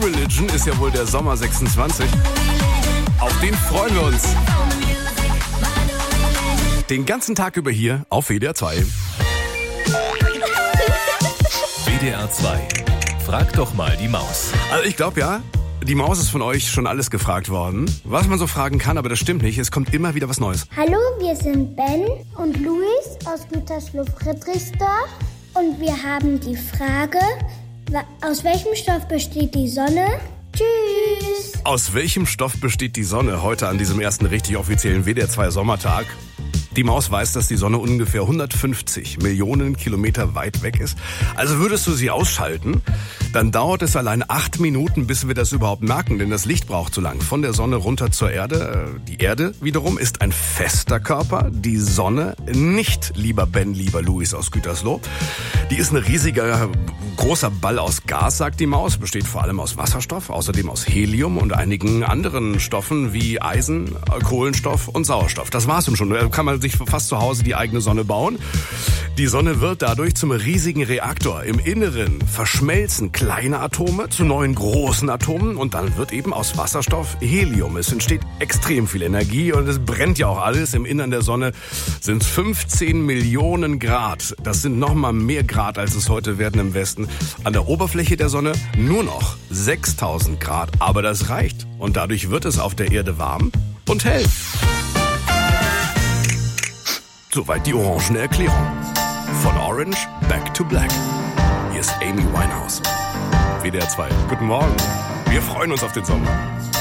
Religion ist ja wohl der Sommer 26. Auf den freuen wir uns. Den ganzen Tag über hier auf WDR 2. WDR 2. Frag doch mal die Maus. Also ich glaube ja, die Maus ist von euch schon alles gefragt worden. Was man so fragen kann, aber das stimmt nicht. Es kommt immer wieder was Neues. Hallo, wir sind Ben und Luis aus Gütersloh-Friedrichsdorf. Und wir haben die Frage, aus welchem Stoff besteht die Sonne? Tschüss! Aus welchem Stoff besteht die Sonne heute an diesem ersten richtig offiziellen WDR 2 Sommertag? Die Maus weiß, dass die Sonne ungefähr 150 Millionen Kilometer weit weg ist. Also würdest du sie ausschalten, dann dauert es allein 8 Minuten, bis wir das überhaupt merken, denn das Licht braucht zu lang. Von der Sonne runter zur Erde. Die Erde wiederum ist ein fester Körper, die Sonne nicht, lieber Ben, lieber Luis aus Gütersloh. Die ist ein riesiger, großer Ball aus Gas, sagt die Maus, besteht vor allem aus Wasserstoff, außerdem aus Helium und einigen anderen Stoffen wie Eisen, Kohlenstoff und Sauerstoff. Das war's schon. Da kann man sich fast zu Hause die eigene Sonne bauen. Die Sonne wird dadurch zum riesigen Reaktor. Im Inneren verschmelzen kleine Atome zu neuen großen Atomen und dann wird eben aus Wasserstoff Helium. Es entsteht extrem viel Energie und es brennt ja auch alles. Im Innern der Sonne sind es 15 Millionen Grad. Das sind nochmal mehr Grad, als es heute werden im Westen. An der Oberfläche der Sonne nur noch 6000 Grad. Aber das reicht. Und dadurch wird es auf der Erde warm und hell. Soweit die orangene Erklärung. Von Orange back to black. Hier ist Amy Winehouse. WDR 2. Guten Morgen. Wir freuen uns auf den Sommer.